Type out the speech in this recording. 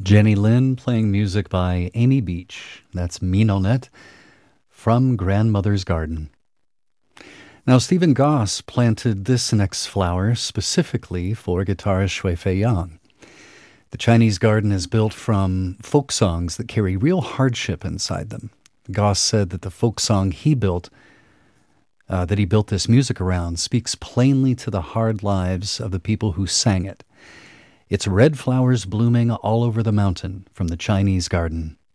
Jenny Lin playing music by Amy Beach. That's Minonet from Grandmother's Garden. Now, Stephen Goss planted this next flower specifically for guitarist Shui-Fei Yang. The Chinese garden is built from folk songs that carry real hardship inside them. Goss said that the folk song he built this music around, speaks plainly to the hard lives of the people who sang it. It's red flowers blooming all over the mountain from the Chinese garden.